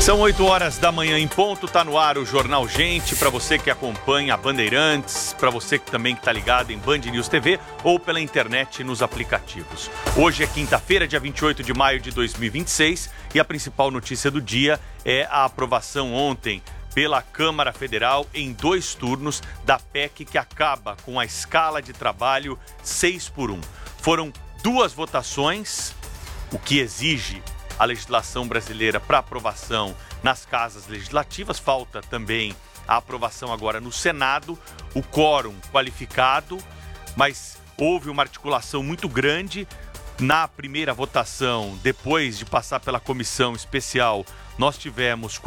São 8 horas da manhã em ponto, tá no ar o Jornal Gente, para você que acompanha a Bandeirantes, para você que também está ligado em Band News TV ou pela internet nos aplicativos. Hoje é quinta-feira, dia 28 de maio de 2026 e a principal notícia do dia é a aprovação ontem pela Câmara Federal em 2 turnos da PEC que acaba com a escala de trabalho 6x1. Foram 2 votações, o que exige a legislação brasileira para aprovação nas casas legislativas. Falta também a aprovação agora no Senado, o quórum qualificado, mas houve uma articulação muito grande. Na primeira votação, depois de passar pela comissão especial, nós tivemos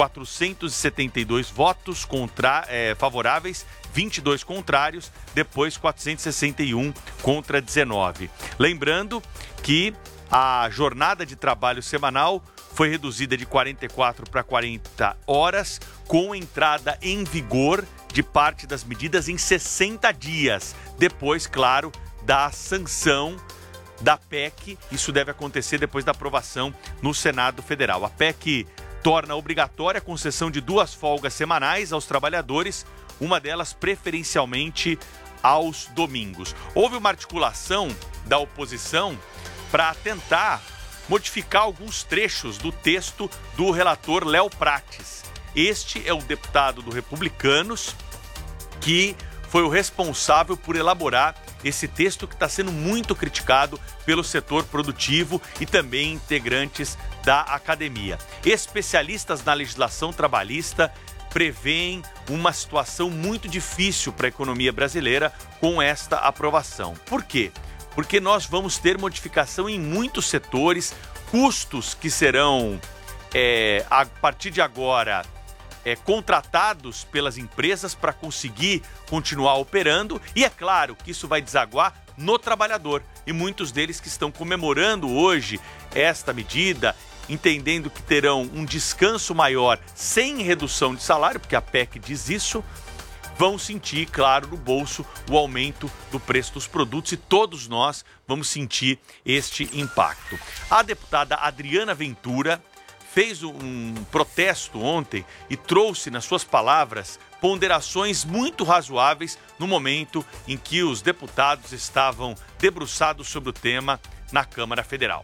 472 votos favoráveis, 22 contrários, depois 461 contra 19. Lembrando que a jornada de trabalho semanal foi reduzida de 44 para 40 horas, com entrada em vigor de parte das medidas em 60 dias. Depois, claro, da sanção da PEC. Isso deve acontecer depois da aprovação no Senado Federal. A PEC torna obrigatória a concessão de 2 folgas semanais aos trabalhadores, uma delas preferencialmente aos domingos. Houve uma articulação da oposição para tentar modificar alguns trechos do texto do relator Léo Prates. Este é o deputado do Republicanos que foi o responsável por elaborar esse texto que está sendo muito criticado pelo setor produtivo e também integrantes da academia. Especialistas na legislação trabalhista prevêem uma situação muito difícil para a economia brasileira com esta aprovação. Por quê? Porque nós vamos ter modificação em muitos setores, custos que serão, a partir de agora, contratados pelas empresas para conseguir continuar operando, e é claro que isso vai desaguar no trabalhador. E muitos deles que estão comemorando hoje esta medida, entendendo que terão um descanso maior sem redução de salário, porque a PEC diz isso, vão sentir, claro, no bolso o aumento do preço dos produtos e todos nós vamos sentir este impacto. A deputada Adriana Ventura fez um protesto ontem e trouxe nas suas palavras ponderações muito razoáveis no momento em que os deputados estavam debruçados sobre o tema na Câmara Federal.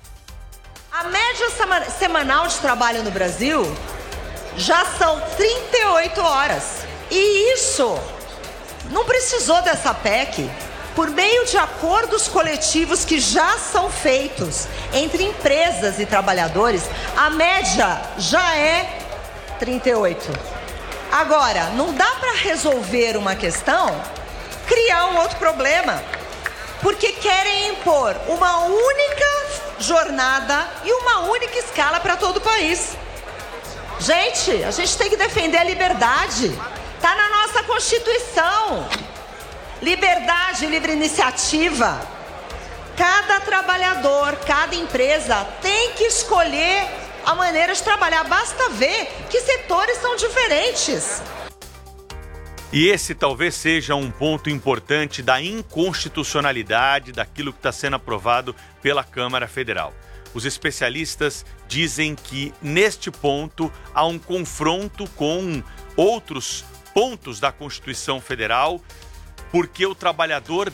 A média semanal de trabalho no Brasil já são 38 horas. E isso não precisou dessa PEC. Por meio de acordos coletivos que já são feitos entre empresas e trabalhadores, a média já é 38. Agora, não dá para resolver uma questão, criar um outro problema, porque querem impor uma única jornada e uma única escala para todo o país. Gente, a gente tem que defender a liberdade. Está na nossa Constituição. Liberdade e livre iniciativa. Cada trabalhador, cada empresa tem que escolher a maneira de trabalhar. Basta ver que setores são diferentes. E esse talvez seja um ponto importante da inconstitucionalidade daquilo que está sendo aprovado pela Câmara Federal. Os especialistas dizem que neste ponto há um confronto com outros pontos da Constituição Federal, porque o trabalhador